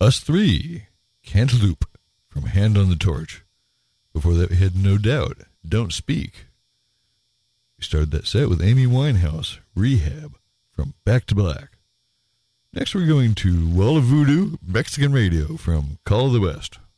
Us Three, Cantaloupe from Hand on the Torch. Before that, we had No Doubt, Don't Speak. We started that set with Amy Winehouse, Rehab from Back to Black. Next, we're going to Wall of Voodoo, Mexican Radio from Call of the West.